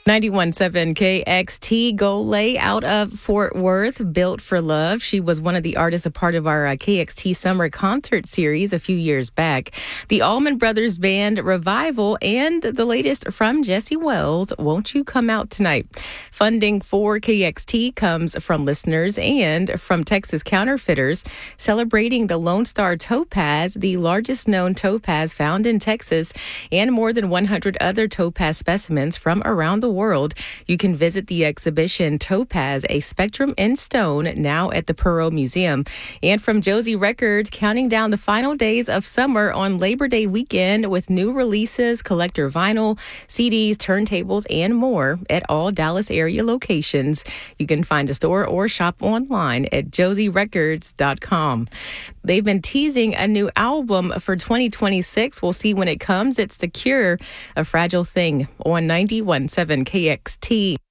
91.7 KXT Golay out of Fort Worth, Built for Love. She was one of the artists a part of our KXT Summer Concert Series a few years back. The Allman Brothers Band Revival and the latest from Jesse Wells, Won't You Come Out Tonight? Funding for KXT comes from listeners and from Texas Counterfeiters, celebrating the Lone Star Topaz, the largest known topaz found in Texas, and more than 100 other topaz specimens from around the world. You can visit the exhibition Topaz, a Spectrum in Stone, now at the Perot Museum. And from Josie Records, counting down the final days of summer on Labor Day weekend with new releases, collector vinyl, CDs, turntables, and more at all Dallas area locations. You can find a store or shop online at josierecords.com. They've been teasing a new album for 2026. We'll see when it comes. It's The Cure, A Fragile Thing on 91.7 KXT.